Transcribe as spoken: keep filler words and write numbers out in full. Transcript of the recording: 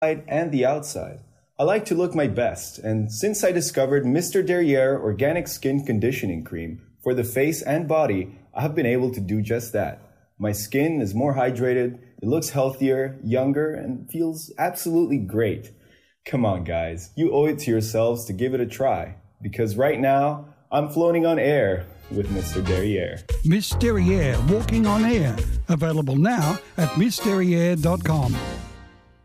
and the outside. I like to look my best, and since I discovered Mister Derriere Organic Skin Conditioning Cream for the face and body, I have been able to do just that. My skin is more hydrated, it looks healthier, younger, and feels absolutely great. Come on, guys, you owe it to yourselves to give it a try, because right now, I'm floating on air with Mister Derriere. Miss Derriere Walking on Air, available now at miss derriere dot com.